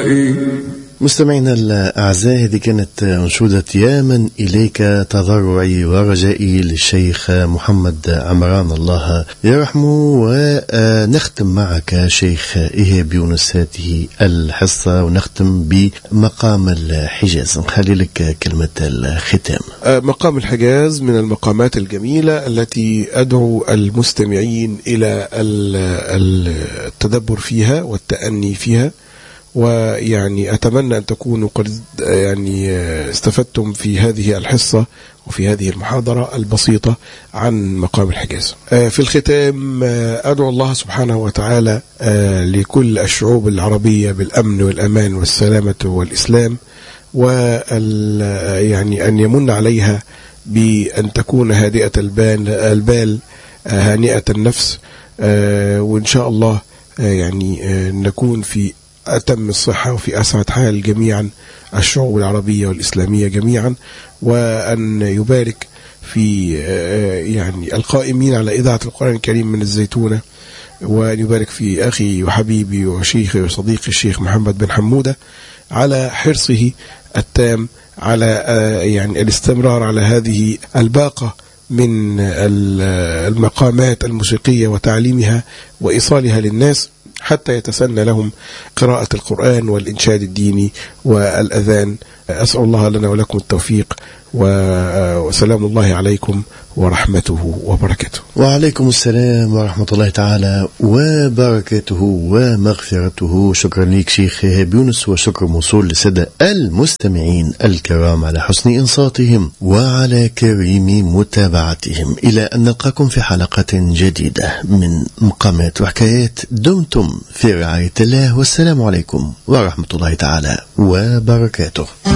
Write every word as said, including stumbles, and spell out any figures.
أعدائي. مستمعينا الأعزاء، هذه كانت أنشودة يا من إليك تضرعي ورجائي للشيخ محمد عمران الله يرحمه. ونختم معك شيخ إيهاب يونس هذه الحصة، ونختم بمقام الحجاز. نخلي لك كلمة الختام. مقام الحجاز من المقامات الجميلة التي أدعو المستمعين إلى التدبر فيها والتأني فيها، ويعني أتمنى أن تكونوا قد يعني استفدتم في هذه الحصة وفي هذه المحاضرة البسيطة عن مقام الحجاز. في الختام أدعو الله سبحانه وتعالى لكل الشعوب العربية بالأمن والأمان والسلامة والإسلام، ويعني أن يمن عليها بأن تكون هادئة البال هانئة النفس، وإن شاء الله يعني نكون في أتم الصحة وفي أسعد حال جميعا الشعوب العربية والإسلامية جميعا، وأن يبارك في يعني القائمين على إذاعة القرآن الكريم من الزيتونة، وأن يبارك في أخي وحبيبي وشيخي وصديقي الشيخ محمد بن حمودة على حرصه التام على يعني الاستمرار على هذه الباقة من المقامات الموسيقية وتعليمها وإيصالها للناس حتى يتسنى لهم قراءة القرآن والإنشاد الديني والأذان. أسأل الله لنا ولكم التوفيق، وسلام الله عليكم ورحمته وبركاته. وعليكم السلام ورحمة الله تعالى وبركاته ومغفرته. شكرا لك شيخ إيهاب يونس، وشكر موصول للسادة المستمعين الكرام على حسن إنصاتهم وعلى كريم متابعتهم. إلى أن نلقاكم في حلقة جديدة من مقامات وحكايات. دمتم في رعاية الله، والسلام عليكم ورحمة الله تعالى وبركاته.